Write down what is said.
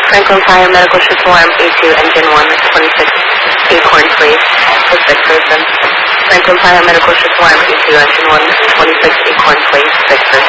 Franklin Fire Medical Shift Alarm A2, Engine 1, 26 Acorn Place, a sick person. Franklin Fire Medical Shift Alarm A2, Engine 1, 26 Acorn Place, sick person.